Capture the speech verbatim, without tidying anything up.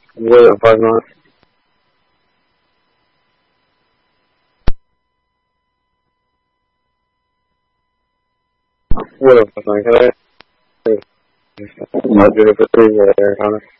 我也发生。我也发生，现在我就是对我啥呢？